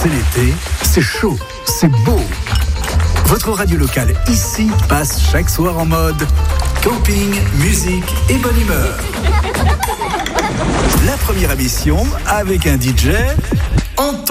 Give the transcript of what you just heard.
C'est l'été, c'est chaud, c'est beau. Votre radio locale ici passe chaque soir en mode camping, musique et bonne humeur. La première émission avec un DJ en